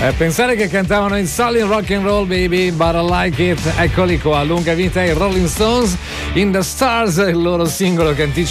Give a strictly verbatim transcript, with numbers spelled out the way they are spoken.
Eh, pensare che cantavano il Solid Rock and Roll Baby, But I Like It. Eccoli qua, lunga vita ai Rolling Stones, In the Stars, il loro singolo che anticipa